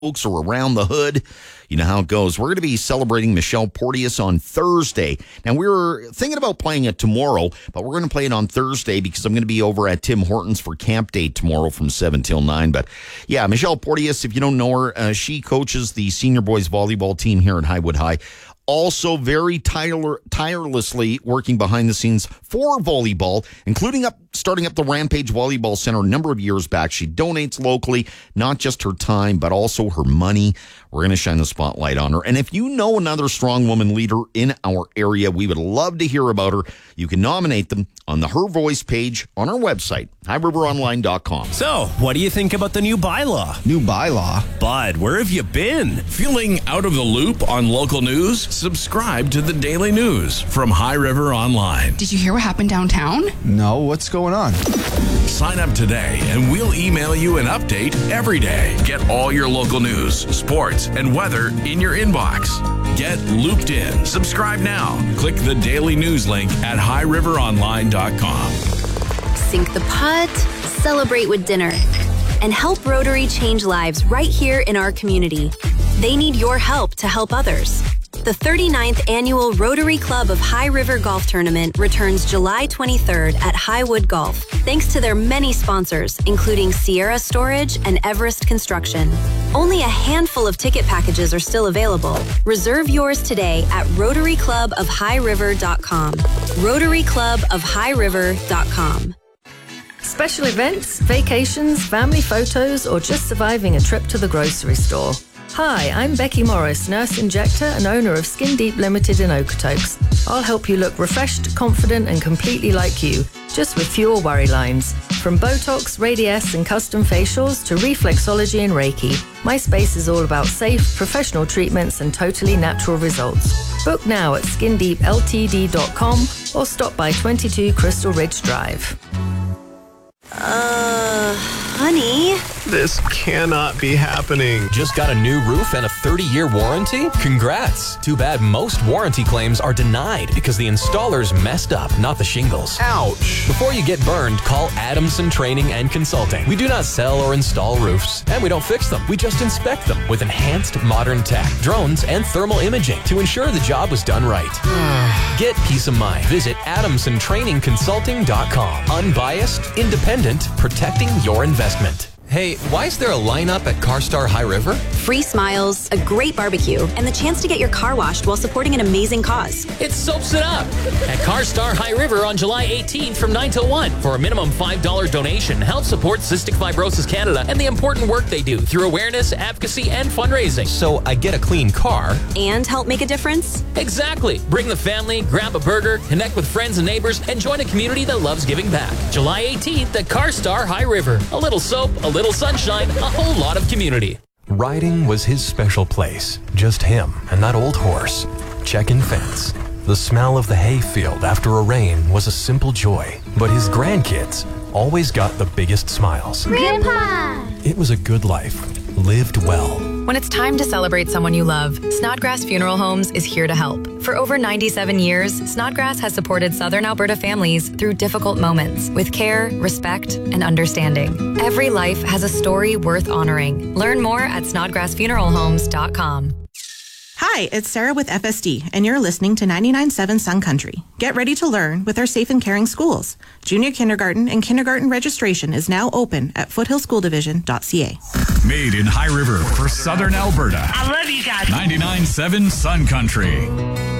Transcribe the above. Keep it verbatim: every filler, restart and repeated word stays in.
folks are around the hood. You know how it goes. We're going to be celebrating Michelle Porteous on Thursday. Now, we were thinking about playing it tomorrow, but we're going to play it on Thursday because I'm going to be over at Tim Hortons for camp day tomorrow from seven till nine. But yeah, Michelle Porteous, if you don't know her, uh, she coaches the senior boys volleyball team here at Highwood High. Also very tire- tirelessly working behind the scenes for volleyball, including up starting up the Rampage Volleyball Center a number of years back. She donates locally, not just her time, but also her money. We're going to shine the spotlight on her. And if you know another strong woman leader in our area, we would love to hear about her. You can nominate them on the Her Voice page on our website, high river online dot com. So, what do you think about the new bylaw? New bylaw? Bud, where have you been? Feeling out of the loop on local news? Subscribe to the Daily News from High River Online. Did you hear what happened downtown? No, what's going on? Sign up today and we'll email you an update every day. Get all your local news, sports, and weather in your inbox. Get looped in. Subscribe now. Click the Daily News link at high river online dot com. Sink the putt, celebrate with dinner, and help Rotary change lives right here in our community. They need your help to help others. The thirty-ninth Annual Rotary Club of High River Golf Tournament returns July twenty-third at Highwood Golf, thanks to their many sponsors, including Sierra Storage and Everest Construction. Only a handful of ticket packages are still available. Reserve yours today at rotary club of high river dot com. rotary club of high river dot com. Special events, vacations, family photos, or just surviving a trip to the grocery store. Hi, I'm Becky Morris, nurse injector and owner of Skin Deep Limited in Okotoks. I'll help you look refreshed, confident, and completely like you, just with fewer worry lines. From Botox, Radiesse, and custom facials to reflexology and Reiki, my space is all about safe, professional treatments and totally natural results. Book now at skin deep l t d dot com or stop by twenty-two Crystal Ridge Drive. Uh, honey? This cannot be happening. Just got a new roof and a thirty-year warranty? Congrats. Too bad most warranty claims are denied because the installers messed up, not the shingles. Ouch. Before you get burned, call Adamson Training and Consulting. We do not sell or install roofs, and we don't fix them. We just inspect them with enhanced modern tech, drones, and thermal imaging to ensure the job was done right. Get peace of mind. Visit adamson training consulting dot com. Unbiased, independent, protecting your investment. Hey, why is there a lineup at CarStar High River? Free smiles, a great barbecue, and the chance to get your car washed while supporting an amazing cause. It soaps it up at CarStar High River on July eighteenth from nine till one. For a minimum five dollars donation, help support Cystic Fibrosis Canada and the important work they do through awareness, advocacy, and fundraising. So I get a clean car. And help make a difference? Exactly. Bring the family, grab a burger, connect with friends and neighbors, and join a community that loves giving back. July eighteenth at CarStar High River. A little soap, a little sunshine, a whole lot of community. Riding was his special place. Just him and that old horse. Check-in fence. The smell of the hayfield after a rain was a simple joy. But his grandkids always got the biggest smiles. Grandpa! It was a good life. Lived well. When it's time to celebrate someone you love, Snodgrass Funeral Homes is here to help. For over ninety-seven years, Snodgrass has supported Southern Alberta families through difficult moments with care, respect, and understanding. Every life has a story worth honoring. Learn more at snodgrass funeral homes dot com. Hi, it's Sarah with F S D, and you're listening to ninety-nine point seven Sun Country. Get ready to learn with our safe and caring schools. Junior kindergarten and kindergarten registration is now open at foothill school division dot c a. Made in High River for Southern Alberta. I love you guys. ninety-nine point seven Sun Country.